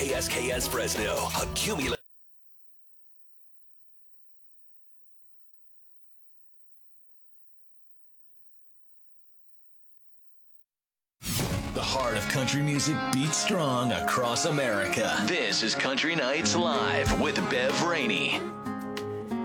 KSKS Fresno. Accumulate. The heart of country music beats strong across America. This is Country Nights Live with Bev Rainey.